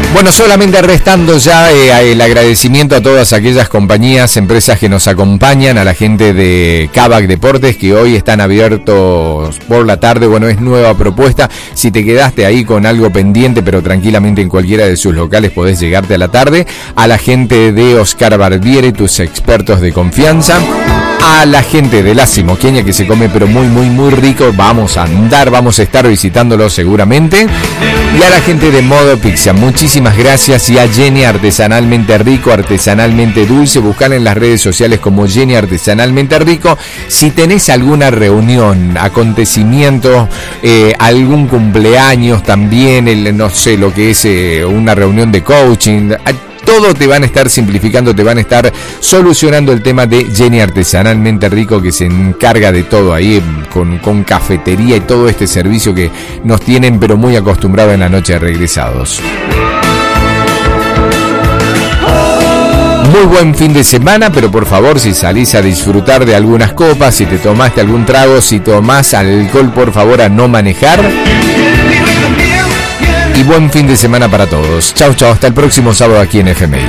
Bueno, solamente restando ya el agradecimiento a todas aquellas compañías, empresas que nos acompañan, a la gente de Kavak Deportes que hoy están abiertos por la tarde. Bueno, es nueva propuesta. Si te quedaste ahí con algo pendiente, pero tranquilamente en cualquiera de sus locales podés llegarte a la tarde. A la gente de Oscar Barbieri, tus expertos de confianza. A la gente de La Simoqueña, que se come pero muy rico. Vamos a andar, vamos a estar visitándolos seguramente. Y a la gente de Modo Pizza, muchísimas gracias. Y a Jenny Artesanalmente Rico, artesanalmente dulce. Buscar en las redes sociales como Jenny Artesanalmente Rico. Si tenés alguna reunión, acontecimiento, algún cumpleaños también, no sé, lo que es una reunión de coaching, todo te van a estar simplificando, te van a estar solucionando el tema de Jenny Artesanalmente Rico, que se encarga de todo ahí, con cafetería y todo este servicio que nos tienen pero muy acostumbrados en la noche de regresados. Muy buen fin de semana, pero por favor, si salís a disfrutar de algunas copas, si te tomaste algún trago, si tomás alcohol, por favor, a no manejar. Y buen fin de semana para todos. Chau, hasta el próximo sábado aquí en FMI.